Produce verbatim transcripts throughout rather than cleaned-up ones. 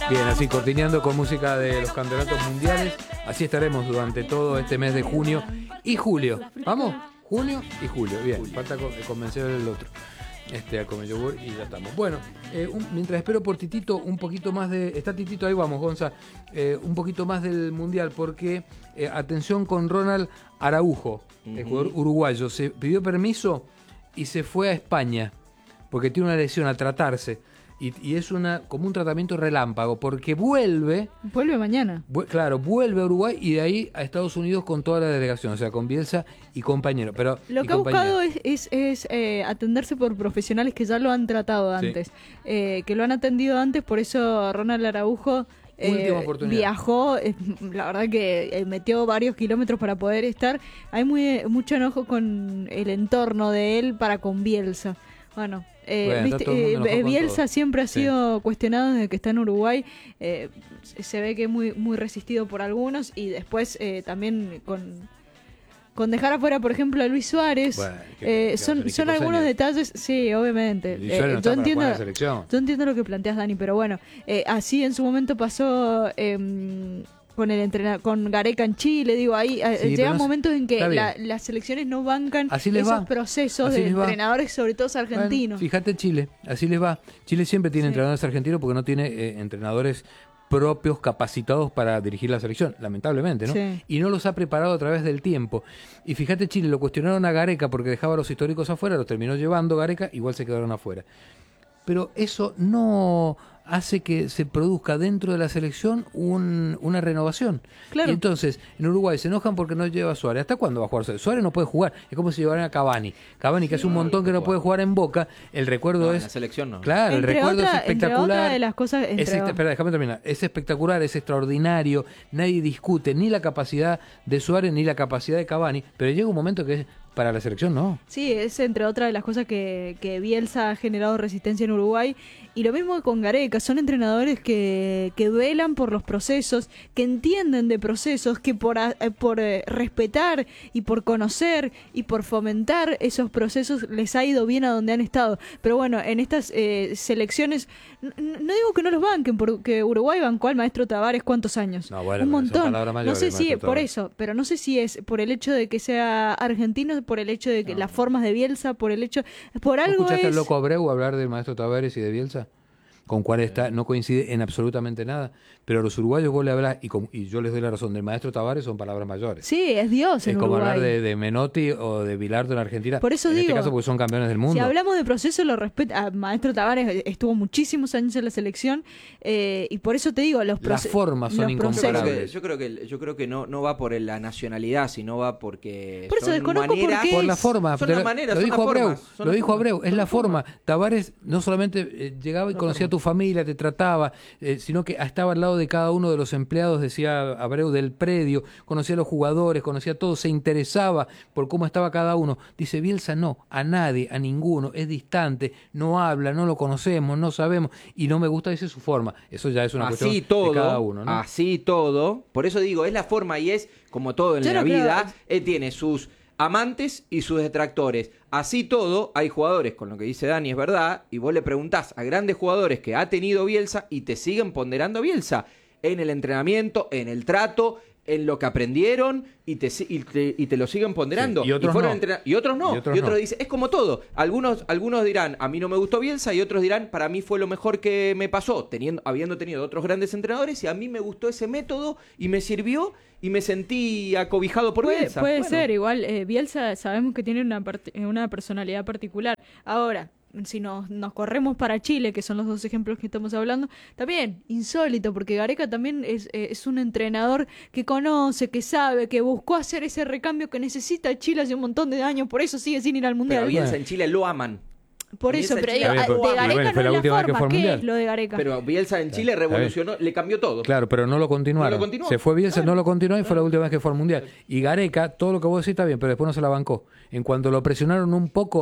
Bien, así cortineando con música de los campeonatos mundiales. Así estaremos durante todo este mes de junio y julio. ¿Vamos? Junio y julio. Bien, falta convencer el otro. Este, a comer yogur y ya estamos. Bueno, eh, un, mientras espero por Titito, un poquito más de... Está Titito, ahí vamos, Gonza. Eh, un poquito más del Mundial, porque eh, atención con Ronald Araujo, uh-huh. el jugador uruguayo. Se pidió permiso y se fue a España, porque tiene una lesión a tratarse. Y, y es una como un tratamiento relámpago, porque vuelve... Vuelve mañana. Vu- claro, vuelve a Uruguay y de ahí a Estados Unidos con toda la delegación, o sea, con Bielsa y compañero. Pero, lo y que ha compañero. buscado es, es, es eh, atenderse por profesionales que ya lo han tratado antes, sí. eh, que lo han atendido antes, por eso Ronald Araujo... Eh, viajó, eh, la verdad que eh, metió varios kilómetros para poder estar. Hay muy, mucho enojo con el entorno de él para con Bielsa. Bueno, eh, bueno viste, eh, Bielsa siempre ha sido sí. cuestionado desde que está en Uruguay. Eh, se ve que es muy, muy resistido por algunos y después eh, también con... Con dejar afuera, por ejemplo, a Luis Suárez, bueno, que, eh, son, son algunos años. detalles, sí, obviamente. Luis Suárez eh, no yo, entiendo, la yo entiendo lo que planteas, Dani, pero bueno, eh, así en su momento pasó eh, con el entrenador, con Gareca en Chile, digo, ahí sí, llegan no, momentos en que la, las selecciones no bancan esos va. procesos así de entrenadores, va. sobre todo argentinos. Bueno, fíjate Chile, así les va. Chile siempre tiene sí. entrenadores argentinos porque no tiene eh, entrenadores propios capacitados para dirigir la selección, lamentablemente, ¿no? Sí. Y no los ha preparado a través del tiempo. Y fíjate, Chile, lo cuestionaron a Gareca porque dejaba a los históricos afuera, los terminó llevando Gareca, igual se quedaron afuera. Pero eso no hace que se produzca dentro de la selección un, una renovación. Claro. Y entonces, en Uruguay se enojan porque no lleva a Suárez. ¿Hasta cuándo va a jugar Suárez? Suárez no puede jugar. Es como si llevaran a Cavani. Cavani, que sí, hace un montón que no puede jugar en Boca. El recuerdo no, es... En la selección no. Claro, entre el recuerdo otra, es espectacular. Entre otra de las cosas... Es, espera, déjame terminar. Es espectacular, es extraordinario. Nadie discute ni la capacidad de Suárez ni la capacidad de Cavani. Pero llega un momento que es... Para la selección, no. Sí, es entre otras de las cosas que, que Bielsa ha generado resistencia en Uruguay. Y lo mismo con Gareca. Son entrenadores que, que velan por los procesos, que entienden de procesos, que por, a, por eh, respetar y por conocer y por fomentar esos procesos les ha ido bien a donde han estado. Pero bueno, en estas eh, selecciones, no, no digo que no los banquen, porque Uruguay bancó al maestro Tavares ¿cuántos años? No, bueno, un montón. Mayores, no sé si por eso, pero no sé si es por el hecho de que sea argentino, por el hecho de que no. las formas de Bielsa, por el hecho... por algo ¿Escuchaste es... al loco Abreu hablar del maestro Tavares y de Bielsa? Con cuál está, no coincide en absolutamente nada, pero a los uruguayos vos le hablas, y, con, y yo les doy la razón, del maestro Tavares son palabras mayores. Sí, es Dios en Es como Uruguay. hablar de, de Menotti o de Bilardo en Argentina. Por eso en digo, este caso porque son campeones del mundo. Si hablamos de proceso, lo respeta. Maestro Tavares estuvo muchísimos años en la selección eh, y por eso te digo, los procesos... Las formas son incomparables. Yo creo que, yo creo que no, no va por la nacionalidad, sino va porque por eso son desconozco maneras, por qué por la forma. Son las maneras, lo son dijo las Abreu, formas, lo dijo Abreu, es la forma. forma. Tavares no solamente eh, llegaba y conocía a tu familia, te trataba, eh, sino que estaba al lado de cada uno de los empleados, decía Abreu, del predio, conocía a los jugadores, conocía a todos, se interesaba por cómo estaba cada uno. Dice Bielsa, no, a nadie, a ninguno, es distante, no habla, no lo conocemos, no sabemos, y no me gusta, dice, su forma. Eso ya es una así cuestión todo, de cada uno, ¿no? Así todo, por eso digo, es la forma y es como todo en Yo la no vida, creo... él tiene sus amantes y sus detractores. Así todo, hay jugadores, con lo que dice Dani es verdad, y vos le preguntás a grandes jugadores que ha tenido Bielsa y te siguen ponderando a Bielsa en el entrenamiento, en el trato, en lo que aprendieron y te, y te, y te lo siguen ponderando. Sí, y, otros y, no. entrenar, y otros no. Y otros, y otros no. Dicen, es como todo. Algunos, algunos dirán, a mí no me gustó Bielsa, y otros dirán, para mí fue lo mejor que me pasó, teniendo, habiendo tenido otros grandes entrenadores, y a mí me gustó ese método y me sirvió y me sentí acobijado por puede, Bielsa. Puede bueno. ser, igual eh, Bielsa sabemos que tiene una, part- una personalidad particular. Ahora, si nos, nos corremos para Chile, que son los dos ejemplos que estamos hablando, también insólito, porque Gareca también es, eh, es un entrenador que conoce, que sabe, que buscó hacer ese recambio que necesita Chile hace un montón de años, por eso sigue sin ir al Mundial. Pero Bielsa en Chile lo aman. Por eso, pero digo, bien, de Gareca bueno, fue no la es la última vez que forma, fue al ¿qué Mundial? es lo de Gareca? Pero Bielsa en Chile revolucionó, le cambió todo. Claro, pero no lo continuaron. No lo continuó. Se fue Bielsa, Claro. no lo continuó y fue Claro. la última vez que fue al Mundial. Y Gareca, todo lo que vos decís está bien, pero después no se la bancó. En cuanto lo presionaron un poco,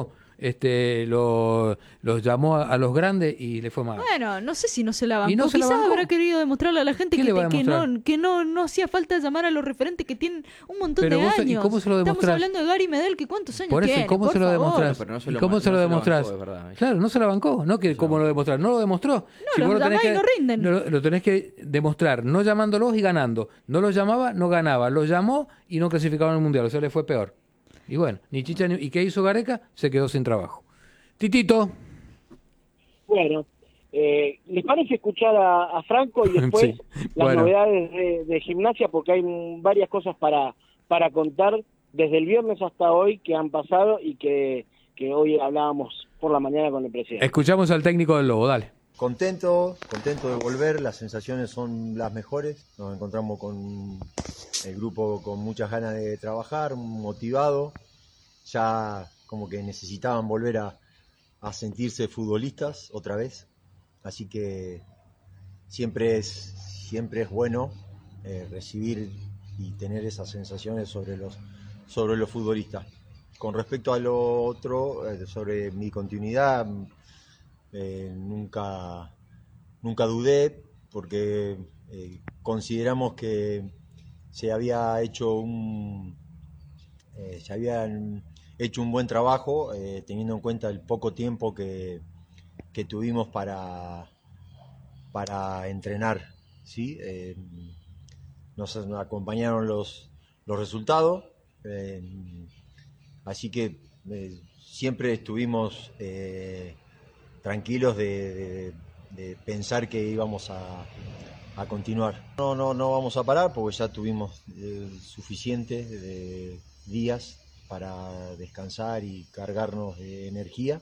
este, lo- los llamó a, a los grandes y le fue mal. Bueno, no sé si no se la bancó. Y no se la Quizás bancó. habrá querido demostrarle a la gente ¿Qué que, le va te- a que, demostrar? no, que no, no hacía falta llamar a los referentes que tienen un montón Pero de vos, ¿y años. cómo se lo Estamos demostrás? hablando de Gary Medel, que cuántos años Por eso, ¿y tiene, cómo por se lo favor. demostrás? Pero no se ¿Y lo cómo ma- se lo no se lo demostrás? bancó, es verdad. Claro, no se la bancó, ¿no? Que cómo lo demostrar, no lo demostró. los vos lo tenés llamás y no rinden. Lo, lo tenés que demostrar, no llamándolos y ganando. No los llamaba, no ganaba. Los llamó y no clasificaban al mundial, o sea, le fue peor. Y bueno, ni chicha ni... ¿Y qué hizo Gareca? Se quedó sin trabajo. Titito. Bueno, eh, ¿les parece escuchar a, a Franco y después Sí, las bueno. novedades de, de Gimnasia? Porque hay mm, varias cosas para, para contar desde el viernes hasta hoy que han pasado y que, que hoy hablábamos por la mañana con el presidente. Escuchamos al técnico del Lobo, dale. Contento, contento de volver, las sensaciones son las mejores, nos encontramos con el grupo con muchas ganas de trabajar, motivado, ya como que necesitaban volver a, a sentirse futbolistas otra vez, así que siempre es, siempre es bueno eh, recibir y tener esas sensaciones sobre los, sobre los futbolistas. Con respecto a lo otro, eh, sobre mi continuidad, Eh, nunca, nunca dudé porque eh, consideramos que se había hecho un eh, se habían hecho un buen trabajo eh, teniendo en cuenta el poco tiempo que, que tuvimos para, para entrenar, ¿sí? Eh, nos acompañaron los, los resultados, eh, así que eh, siempre estuvimos eh, tranquilos de, de, de pensar que íbamos a, a continuar. No, no, no vamos a parar porque ya tuvimos eh, suficientes de días para descansar y cargarnos de energía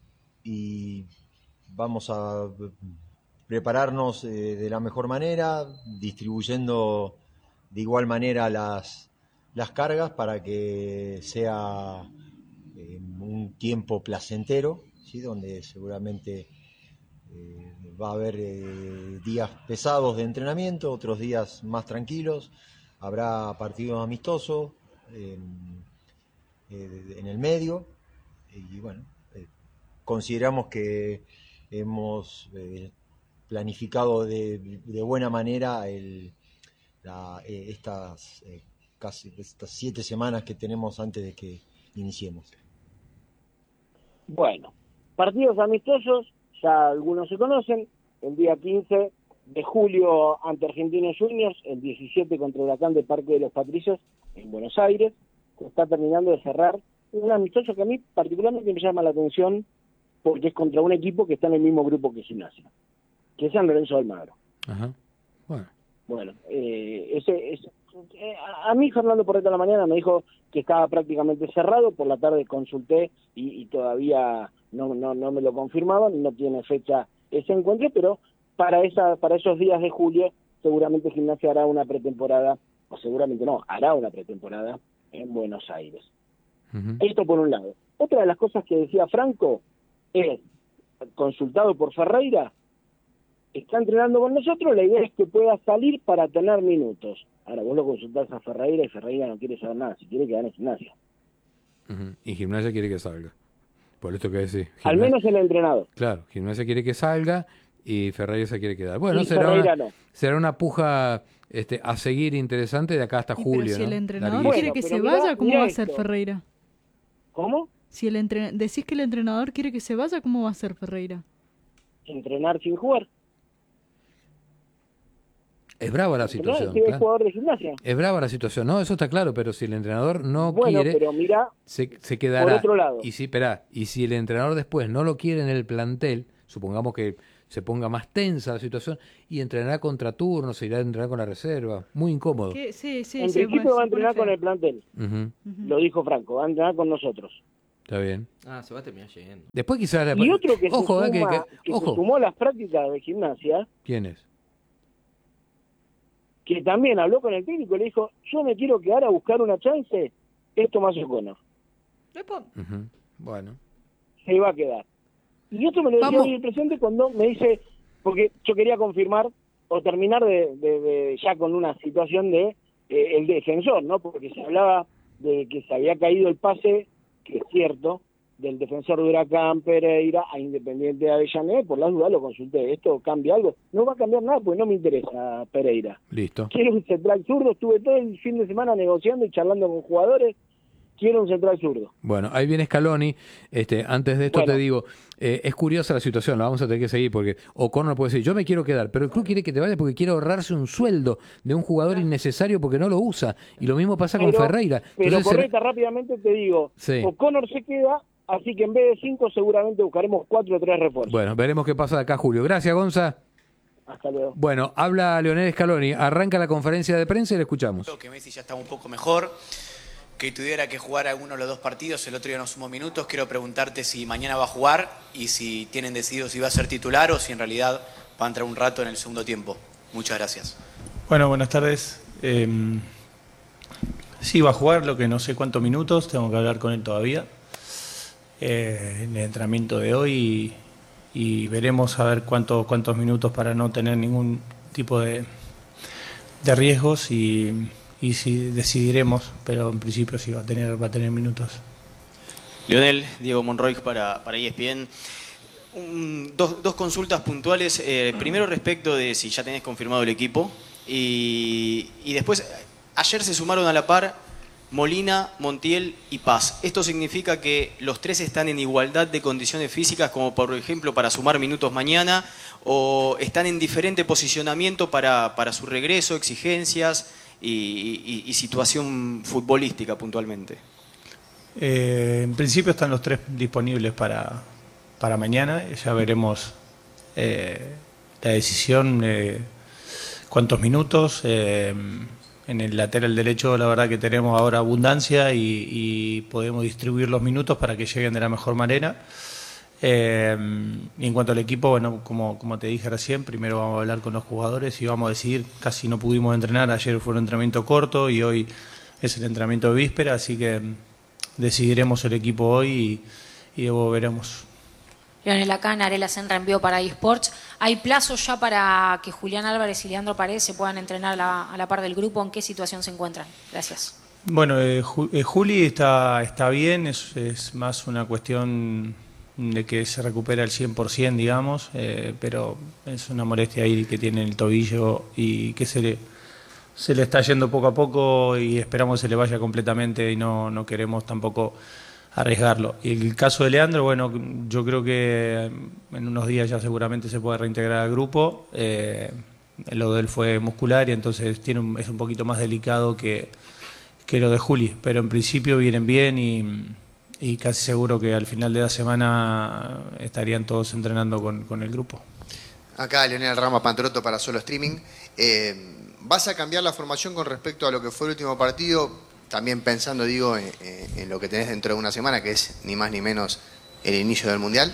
y vamos a prepararnos eh, de la mejor manera, distribuyendo de igual manera las, las cargas para que sea eh, un tiempo placentero, ¿sí? Donde seguramente eh, va a haber eh, días pesados de entrenamiento, otros días más tranquilos, habrá partidos amistosos eh, eh, en el medio y bueno, eh, consideramos que hemos eh, planificado de, de buena manera el, la, eh, estas eh, casi estas siete semanas que tenemos antes de que iniciemos. Bueno, partidos amistosos, ya algunos se conocen, el día quince de julio ante Argentinos Juniors, el diecisiete contra Huracán de Parque de los Patricios en Buenos Aires, se está terminando de cerrar un amistoso que a mí particularmente me llama la atención porque es contra un equipo que está en el mismo grupo que Gimnasia, que es San Lorenzo de Almagro. Ajá. Bueno. Bueno, eh, ese, ese eh, a mí Fernando Porreta a la mañana me dijo que estaba prácticamente cerrado, por la tarde consulté y, y todavía no, no, no me lo confirmaban, no tiene fecha ese encuentro, pero para esa para esos días de julio seguramente Gimnasia hará una pretemporada, o seguramente no, hará una pretemporada en Buenos Aires. Uh-huh. Esto por un lado. Otra de las cosas que decía Franco es, consultado por Ferreira, está entrenando con nosotros, la idea es que pueda salir para tener minutos. Ahora vos lo consultás a Ferreira y Ferreira no quiere saber nada, si quiere quedar en Gimnasia. Uh-huh. Y Gimnasia quiere que salga. Por esto que decís. Al Gimnasia- menos el entrenador. Claro, Gimnasia quiere que salga y Ferreira se quiere quedar. Bueno, Y será Ferreira una, no. será una puja este, a seguir interesante de acá hasta Y pero julio. si ¿no? el entrenador Larguísimo. quiere Bueno, que pero se mirá- vaya, ¿cómo mirá va a ser esto. Ferreira? ¿Cómo? Si el entre... decís que el entrenador quiere que se vaya, ¿cómo va a ser Ferreira? Entrenar sin jugar. Es brava la Entrenar situación. si es claro. jugador de Gimnasia. Es brava la situación, no, eso está claro, pero si el entrenador no Bueno, quiere, pero mirá, se, se quedará. por otro lado. Y si, esperá, y si el entrenador después no lo quiere en el plantel, supongamos que se ponga más tensa la situación, y entrenará contra turno, se irá a entrenar con la reserva. Muy incómodo. ¿Qué? Sí, sí, en sí, principio bueno, va a se pone entrenar con feo. el plantel. Ujú, Ujú. Lo dijo Franco, va a entrenar con nosotros. está bien. Ah, se va a terminar yendo. Después quizás... la- Y otro que, ojo, se, eh, que- suma, que- que se ojo. sumó a las prácticas de Gimnasia, ¿Quién es? que también habló con el técnico y le dijo, yo me quiero quedar a buscar una chance, es Tomás O'Connor. Epa. Ujú, bueno. Se va a quedar. Y esto me lo decía Vamos. hoy el presidente cuando me dice, porque yo quería confirmar o terminar de, de- de- ya con una situación de eh, el defensor, ¿no? Porque se hablaba de que se había caído el pase, que es cierto, del Defensor de Huracán Pereira a Independiente de Avellaneda, por las dudas lo consulté. ¿Esto cambia algo? No va a cambiar nada porque no me interesa Pereira. Listo. Quiero un central zurdo, estuve todo el fin de semana negociando y charlando con jugadores. Quiero un central zurdo. Bueno, ahí viene Scaloni. Este, antes de esto Bueno. te digo, eh, es curiosa la situación, la vamos a tener que seguir porque O'Connor puede decir, yo me quiero quedar, pero el club quiere que te vayas porque quiere ahorrarse un sueldo de un jugador innecesario porque no lo usa. Y lo mismo pasa Pero- con Ferreira. Pero Entonces, correcta, rápidamente te digo, Sí. O'Connor se queda, así que en vez de cinco seguramente buscaremos cuatro o tres refuerzos. bueno, veremos qué pasa de acá, Julio. Gracias, Gonza. Hasta luego. Bueno, habla Leonel Scaloni, arranca la conferencia de prensa y le escuchamos. Creo que Messi ya está un poco mejor, que tuviera que jugar alguno de los dos partidos, el otro día no sumó minutos. Quiero preguntarte si mañana va a jugar y si tienen decidido si va a ser titular o si en realidad va a entrar un rato en el segundo tiempo. Muchas gracias. Bueno, buenas tardes. Eh, sí, va a jugar, lo que no sé cuántos minutos, tengo que hablar con él todavía. Eh, en el entrenamiento de hoy y, y veremos a ver cuántos cuántos minutos para no tener ningún tipo de, de riesgos y, y si decidiremos, pero en principio sí va a tener, va a tener minutos. Leonel, Diego Monroy para, para E S P N. Un- dos, dos consultas puntuales. Eh, primero respecto de si ya tenés confirmado el equipo. Y, y después, ayer se sumaron a la par Molina, Montiel y Paz. ¿Esto significa que los tres están en igualdad de condiciones físicas, como por ejemplo para sumar minutos mañana? ¿O están en diferente posicionamiento para, para su regreso, exigencias y, y- y situación futbolística puntualmente? Eh, en principio están los tres disponibles para, para mañana. Ya veremos eh, la decisión, eh, cuántos minutos. Eh, en el lateral derecho la verdad que tenemos ahora abundancia y, y podemos distribuir los minutos para que lleguen de la mejor manera. Eh, y en cuanto al equipo, bueno, como, como te dije recién, primero vamos a hablar con los jugadores y vamos a decidir. Casi no pudimos entrenar, ayer fue un entrenamiento corto y hoy es el entrenamiento de víspera, así que decidiremos el equipo hoy y, y luego veremos. Leonel, acá Narela Senra envió para eSports. ¿Hay plazos ya para que Julián Álvarez y Leandro Paredes se puedan entrenar a la, a la par del grupo? ¿En qué situación se encuentran? Gracias. Bueno, eh, Ju- eh, Juli está, está bien, es, es más una cuestión de que se recupera al cien por ciento, digamos, eh, pero es una molestia ahí que tiene el tobillo y que se le, se le está yendo poco a poco y esperamos que se le vaya completamente y no, no queremos tampoco arriesgarlo. Y el caso de Leandro, bueno, yo creo que en unos días ya seguramente se puede reintegrar al grupo. Eh, lo de él fue muscular y entonces tiene un- es un poquito más delicado que, que lo de Juli, pero en principio vienen bien y, y casi seguro que al final de la semana estarían todos entrenando con, con el grupo. Acá Leonel Rama Pantroto para Solo Streaming. Eh, ¿Vas a cambiar la formación con respecto a lo que fue el último partido? También pensando, digo, en, en lo que tenés dentro de una semana, que es ni más ni menos el inicio del Mundial.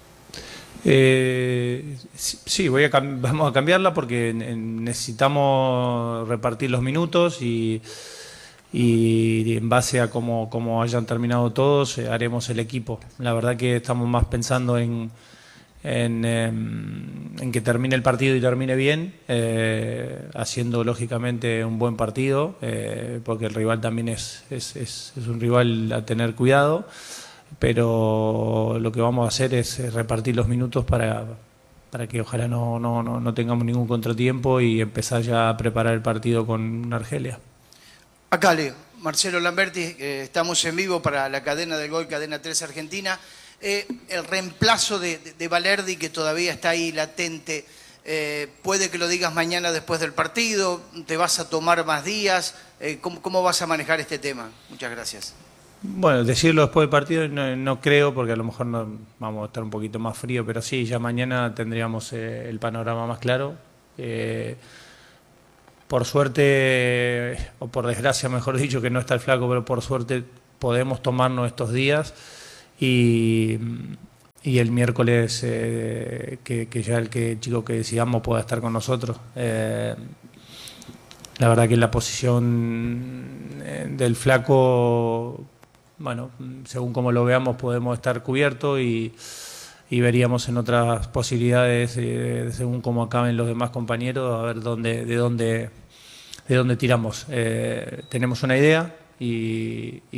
Eh, sí, sí, voy a cam- vamos a cambiarla porque en- en- necesitamos repartir los minutos y, y en base a cómo, cómo hayan terminado todos, eh, haremos el equipo. La verdad que estamos más pensando en, en, em, en que termine el partido y termine bien, eh, haciendo lógicamente un buen partido, eh, porque el rival también es, es, es, es un rival a tener cuidado, pero lo que vamos a hacer es eh, repartir los minutos para, para que ojalá no, no, no, no tengamos ningún contratiempo y empezar ya a preparar el partido con Argelia. Acá, Leo. Marcelo Lamberti, eh, estamos en vivo para la cadena del gol, Cadena tres Argentina. Eh, el reemplazo de, de, de Valerdi, que todavía está ahí latente, eh, puede que lo digas mañana después del partido, te vas a tomar más días, eh, ¿cómo, ¿cómo vas a manejar este tema? Muchas gracias. Bueno, decirlo después del partido no, no creo, porque a lo mejor no, vamos a estar un poquito más frío, pero sí, ya mañana tendríamos eh, el panorama más claro. Eh, por suerte, o por desgracia mejor dicho, que no está el flaco, pero por suerte podemos tomarnos estos días y, y el miércoles eh, que, que ya el, que, el chico que decidamos pueda estar con nosotros. Eh, la verdad que la posición eh, del flaco, bueno, según como lo veamos podemos estar cubiertos y, y veríamos en otras posibilidades, eh, según cómo acaben los demás compañeros, a ver dónde, de dónde, de dónde tiramos. Eh, tenemos una idea y,